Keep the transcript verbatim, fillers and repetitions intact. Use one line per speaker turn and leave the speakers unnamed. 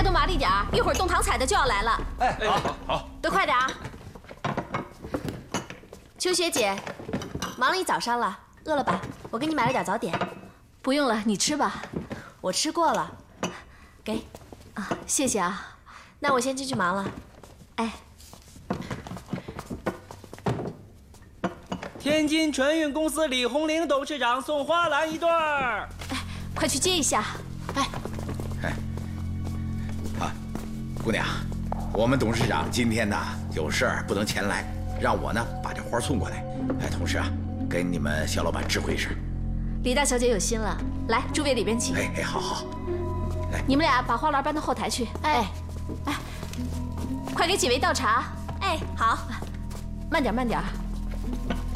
都麻利点儿，一会儿动糖彩的就要来了。
哎，好，好，
都快点啊！秋雪姐，忙了一早上了，饿了吧？我给你买了点早点。
不用了，你吃吧。
我吃过了。给，
啊，谢谢啊。
那我先进去忙了。
哎。
天津春运公司李红玲董事长送花篮一对儿，
哎，快去接一下。哎，
哎，啊，姑娘，我们董事长今天呢有事儿不能前来，让我呢把这花送过来。哎，同时啊，跟你们肖老板知会一声。
李大小姐有心了，来，诸位里边请。
哎哎，好好，来，
你们俩把花篮搬到后台去。哎，哎，快给几位倒茶。
哎，好，
慢点，慢点。